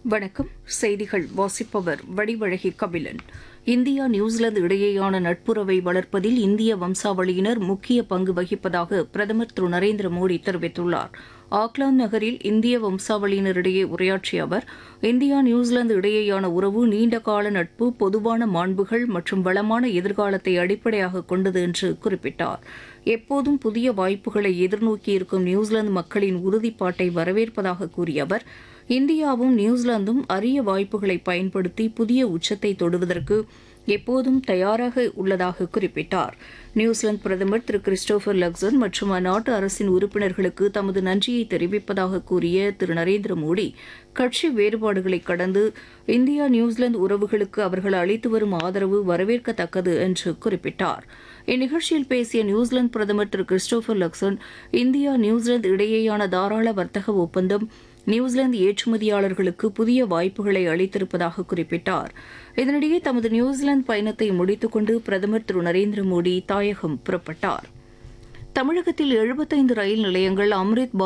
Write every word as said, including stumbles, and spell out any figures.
வணக்கம். செய்திகள் வாசிப்பவர் வடிவழகி கபிலன். இந்தியா நியூசிலாந்து இடையேயான நட்புறவை வளர்ப்பதில் இந்திய வம்சாவளியினர் முக்கிய பங்கு வகிப்பதாக பிரதமர் திரு நரேந்திர மோடி தெரிவித்துள்ளார். ஆக்லாந்து நகரில் இந்திய வம்சாவளியினரிடையே உரையாற்றிய அவர், இந்தியா நியூசிலாந்து இடையேயான உறவு நீண்டகால நட்பு, பொதுவான மாண்புகள் மற்றும் வளமான எதிர்காலத்தை அடிப்படையாக கொண்டது என்று குறிப்பிட்டார். எப்போதும் புதிய வாய்ப்புகளை எதிர்நோக்கியிருக்கும் நியூசிலாந்து மக்களின் உறுதிப்பாட்டை வரவேற்பதாக கூறிய அவர், இந்தியாவும் நியூசிலாந்தும் அரிய வாய்ப்புகளை பயன்படுத்தி புதிய உச்சத்தை தொடுவதற்கு எப்போதும் தயாராக உள்ளதாக குறிப்பிட்டார். நியூசிலாந்து பிரதமர் திரு கிறிஸ்டோபர் லக்சன் மற்றும் அந்நாட்டு அரசின் உறுப்பினர்களுக்கு தமது நன்றியை தெரிவிப்பதாக கூறிய திரு நரேந்திர மோடி, கட்சி வேறுபாடுகளை கடந்து இந்தியா நியூசிலாந்து உறவுகளுக்கு அவர்கள் அளித்து வரும் ஆதரவு வரவேற்கத்தக்கது என்று குறிப்பிட்டார். இந்நிகழ்ச்சியில் பேசிய நியூசிலாந்து பிரதமர் திரு கிறிஸ்டோபர் லக்சன், இந்தியா நியூசிலாந்து இடையேயான தாராள வர்த்தக ஒப்பந்தம் நியூசிலாந்து ஏற்றுமதியாளர்களுக்கு புதிய வாய்ப்புகளை அளித்திருப்பதாக குறிப்பிட்டார். இதனிடையே தமது நியூசிலாந்து பயணத்தை முடித்துக் கொண்டு பிரதமர் திரு நரேந்திர மோடி தாயகம் புறப்பட்டார். தமிழகத்தில் எழுபத்தைந்து ரயில் நிலையங்கள் அம்ரித்